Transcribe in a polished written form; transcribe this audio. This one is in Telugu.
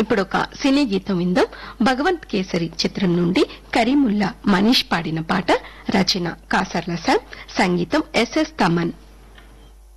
ఇప్పుడొక సినీ గీతం విందాం. భగవంత్ కేసరి చిత్రం నుండి కరీముల్లా మనీష్ పాడిన పాట. రచన కాసర్ల శామ్, సంగీతం ఎస్ఎస్ తమన్.